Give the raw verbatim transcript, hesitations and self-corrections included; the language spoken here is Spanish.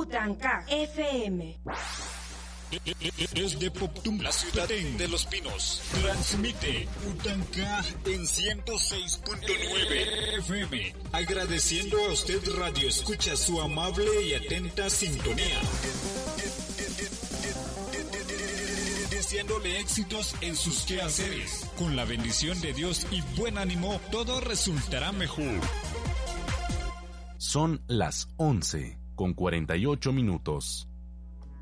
Utancá F M. Desde Poptum, la ciudad de Los Pinos, transmite Utancá en ciento seis punto nueve F M. Agradeciendo a usted, Radio Escucha, su amable y atenta sintonía. Deseándole éxitos en sus quehaceres. Con la bendición de Dios y buen ánimo, todo resultará mejor. Son las once con cuarenta y ocho minutos.